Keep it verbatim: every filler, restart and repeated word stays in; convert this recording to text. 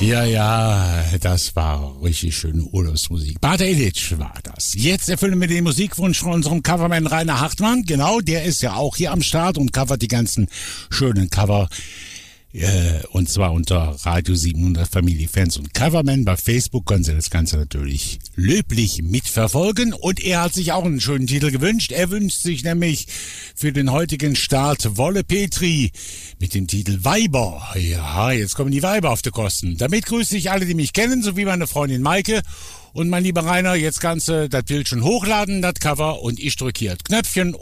Ja, ja, das war richtig schöne Urlaubsmusik. Bart Eilish war das. Jetzt erfüllen wir den Musikwunsch von unserem Coverman Rainer Hartmann. Genau, der ist ja auch hier am Start und covert die ganzen schönen Cover. Äh, und zwar unter Radio siebenhundert Family Fans und Coverman. Bei Facebook können Sie das Ganze natürlich löblich mitverfolgen. Und er hat sich auch einen schönen Titel gewünscht. Er wünscht sich nämlich für den heutigen Start Wolle Petri mit dem Titel Weiber. Ja, jetzt kommen die Weiber auf die Kosten. Damit grüße ich alle, die mich kennen, sowie meine Freundin Maike. Und mein lieber Rainer, jetzt kannst du das Bild schon hochladen, das Cover. Und ich drücke hier das Knöpfchen.